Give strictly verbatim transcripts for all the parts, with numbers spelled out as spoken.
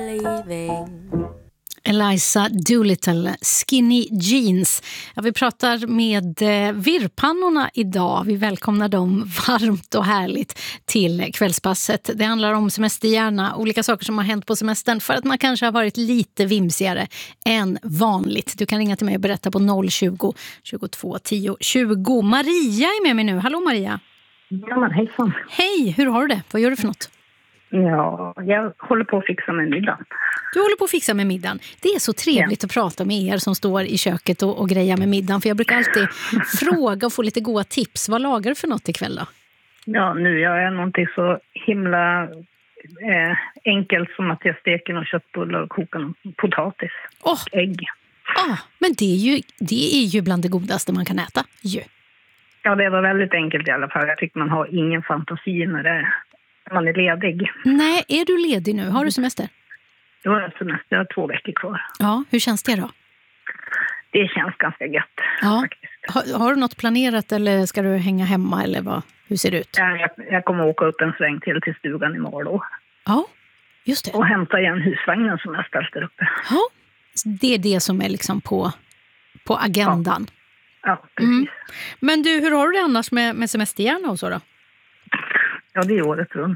Eliza Doolittle, Skinny Jeans. Ja, vi pratar med eh, virrpannorna idag. Vi välkomnar dem varmt och härligt till kvällspasset. Det handlar om semesterhjärna, olika saker som har hänt på semestern för att man kanske har varit lite vimsigare än vanligt. Du kan ringa till mig och berätta på noll tjugo, tjugotvå, tio, tjugo. Maria är med mig nu. Hallå Maria. Ja, men hejsan. Hej, hur har du det? Vad gör du för något? Ja, jag håller på att fixa med middagen. Du håller på att fixa med middagen. Det är så trevligt ja. att prata med er som står i köket och, och grejer med middagen. För jag brukar alltid fråga och få lite goda tips. Vad lagar du för något ikväll då? Ja, nu gör jag någonting så himla eh, enkelt som att jag steker och köttbullar och kokar potatis och oh. ägg. Ah, men det är, ju, det är ju bland det godaste man kan äta. Ju. Ja, det var väldigt enkelt i alla fall. Jag tycker man har ingen fantasi när det, man är ledig. Nej, är du ledig nu? Har du semester? Jag har semester, jag har två veckor kvar. Ja, hur känns det då? Det känns ganska gött ja. faktiskt. Har, har du något planerat eller ska du hänga hemma eller vad? Hur ser det ut? Ja, jag, jag kommer åka upp en sväng till till stugan i Malå. Ja, just det. Och hämta igen husvagnen som jag ställt där uppe. Ja, det är det som är liksom på, på agendan. Ja, ja precis. Mm. Men du, hur har du det annars med, med semesterhjärna och så då? Ja, det är året runt.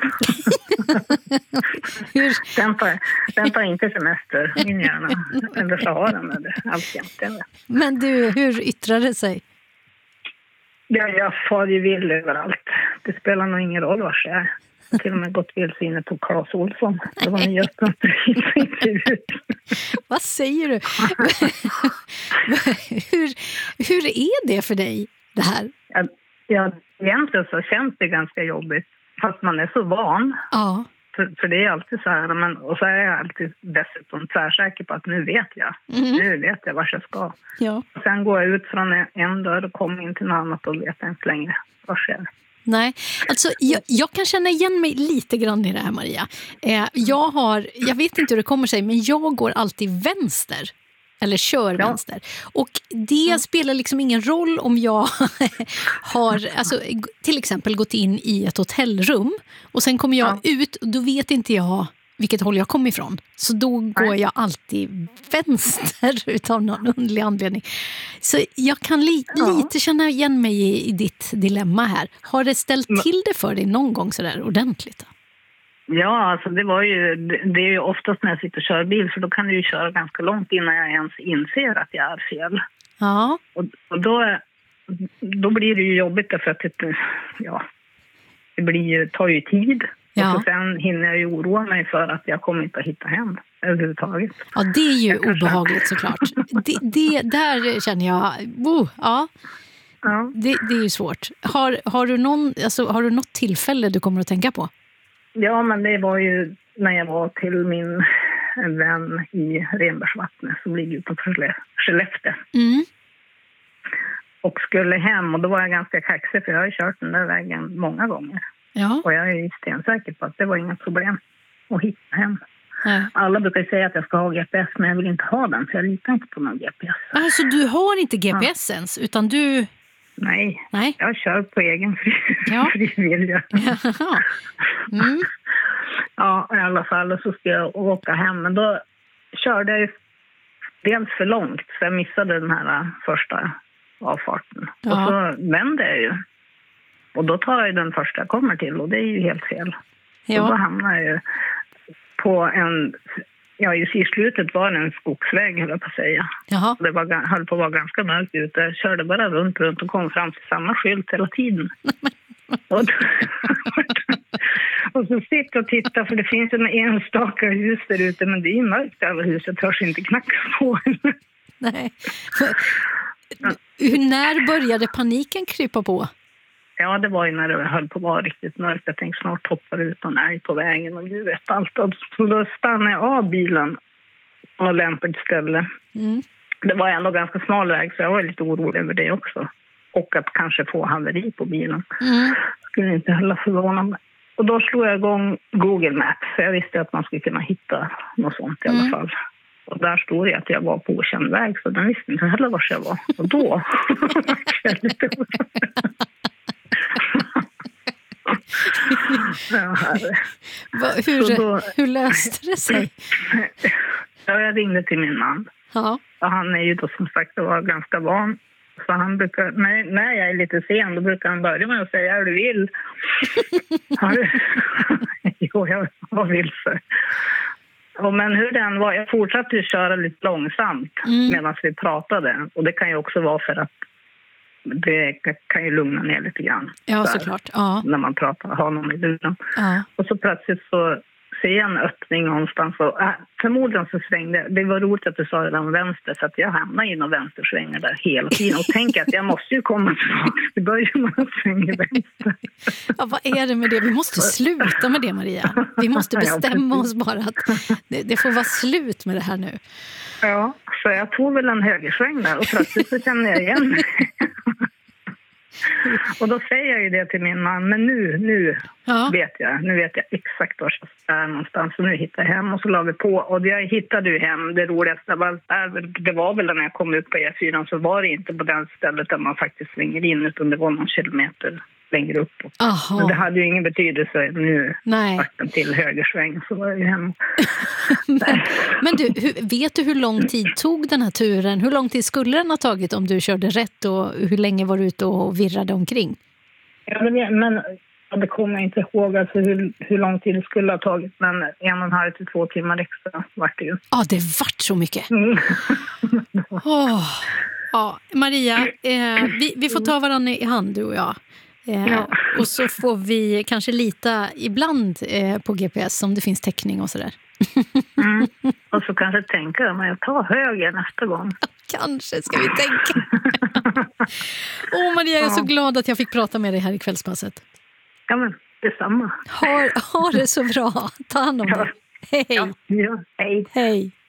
Hur? Den, tar, den tar inte semester, min hjärna. Eller så har den det, alltjämt. Men du, hur yttrar det sig? Ja, jag far ju vill överallt. Det spelar nog ingen roll var jag är. Jag har till och med gått vilsinne på Claes Olsson. Det var en inte ut. Vad säger du? hur, hur är det för dig, det här? Ja, ja, egentligen så känns det ganska jobbigt. Fast man är så van. Ja. För, för det är alltid så här. Men, och så är jag alltid dessutom tvärsäker på att nu vet jag. Mm. Nu vet jag vart jag ska. Ja. Och sen går jag ut från en, en dörr och kommer in till något annat och vet jag inte längre vart jag är. Nej, alltså jag, jag kan känna igen mig lite grann i det här, Maria. Eh, jag har, jag vet inte hur det kommer sig, men jag går alltid vänster. Eller kör ja. vänster. Och det mm. spelar liksom ingen roll om jag har alltså, till exempel gått in i ett hotellrum och sen kommer jag ja. ut och då vet inte jag vilket håll jag kommer ifrån. Så då går Nej. jag alltid vänster utav någon underlig anledning. Så jag kan li- ja. lite känna igen mig i, i ditt dilemma här. Har det ställt till det för dig någon gång sådär ordentligt då? Ja, alltså det var ju, det är ju oftast när jag sitter och kör bil för då kan du ju köra ganska långt innan jag ens inser att jag är fel. Ja. Och, och då, då blir det ju jobbigt därför att det, ja, det blir ju, tar ju tid. Ja. Och så sen hinner jag ju oroa mig för att jag kommer inte att hitta hem överhuvudtaget. Ja, det är ju obehagligt såklart. det, det, där känner jag, oh, ja. Ja. Det, det är ju svårt. Har, har, du någon, alltså, har du något tillfälle du kommer att tänka på? Ja, men det var ju när jag var till min vän i Renbergsvattnet som ligger utanför Skellefteå. Mm. Och skulle hem och då var jag ganska kaxig för jag har ju kört den där vägen många gånger. Ja. Och jag är ju stensäker på att det var inga problem att hitta hem. Ja. Alla brukar säga att jag ska ha G P S men jag vill inte ha den för jag litar inte på någon G P S. Alltså du har inte G P S ja. ens utan du... Nej, Nej, jag kör på egen fri, ja. frivilliga. Mm. Ja, i alla fall så ska jag åka hem. Men då körde jag ju dels för långt så jag missade den här första avfarten. Ja. Och så vände jag ju. Och då tar jag den första jag kommer till och det är ju helt fel. Ja. Och då hamnar jag ju på en... Ja, i slutet var det en skogsväg, höll jag på att säga. Jaha. Det var, höll på att vara ganska mörkt ute. Jag körde bara runt, runt och kom fram till samma skylt hela tiden. och, och så sitter jag och tittar, för det finns en enstaka hus där ute, men det är mörkt över huset. Törs inte knacka på. Nej. Hur, när började paniken krypa på? Ja, det var ju när det höll på att vara riktigt mörkt. Jag tänkte snart hoppar ut någon älg på vägen och du vet allt. Och så då stannade jag av bilen på ett lämpligt ställe. Mm. Det var ändå ganska smal väg så jag var lite orolig över det också. Och att kanske få haveri på bilen. Mm. Skulle inte heller förvåna mig. Och då slog jag igång Google Maps. För jag visste att man skulle kunna hitta något sånt i alla mm. fall. Och där stod det att jag var på okänd väg så den visste inte heller var jag var. Och då var jag lite orolig. Ja, Va, hur, då, hur löste det sig? Jag ringde till min man. Ja. Och han är ju då som sagt var ganska van. Så han brukar, när, när jag är lite sen, då brukar han börja med att säga hur du vill. Jo, jag var vilse. Och men hur den var, jag fortsatte ju köra lite långsamt mm. medan vi pratade. Och det kan ju också vara för att det kan ju lugna ner lite grann. Ja, där, såklart. Ja. När man pratar, har någon i luren. Ja. Och så plötsligt så ser jag en öppning någonstans. Och, äh, förmodligen så svängde, det var roligt att du sa det där om vänster, för att jag hamnade in och vänstersvänger där hela tiden. Och tänker att jag måste ju komma tillbaka till början med att svänga vänster. Ja, vad är det med det? Vi måste sluta med det, Maria. Vi måste bestämma oss bara att det, det får vara slut med det här nu. Ja, så jag tog väl en högersväng där och plötsligt så känner jag igen mig. Och då säger jag ju det till min man, men nu, nu ja. vet jag, nu vet jag exakt var jag är någonstans, och nu hittar jag hem och så la vi på, och jag hittade ju hem, det roligaste av allt är, det var väl när jag kom ut på E fyra, så var det inte på den stället där man faktiskt svänger in, utan det var någon kilometer längre upp. Men det hade ju ingen betydelse nu. Nej. Fakten till högersväng, så var jag ju hem. men, men du, hur, vet du hur lång tid tog den här turen? Hur lång tid skulle den ha tagit om du körde rätt, och hur länge var du ute och virrade omkring? Ja, men, men det kommer jag inte ihåg alltså hur, hur lång tid det skulle ha tagit, men en och en halv till två timmar extra vart det ju. Ja, det vart så mycket. Mm. oh. Ja, Maria, eh, vi, vi får ta varandra i hand, du och jag. Eh, ja. Och så får vi kanske lita ibland eh, på G P S om det finns täckning och sådär. Mm. Och så kanske tänka om jag tar höger nästa gång. Kanske ska vi tänka. Åh, Maria, jag är ja. så glad att jag fick prata med dig här i kvällspasset. Ja, men detsamma. Ha, ha det så bra. Ta hand om dig. Ja. Hej. Ja, ja. Hej. Hej.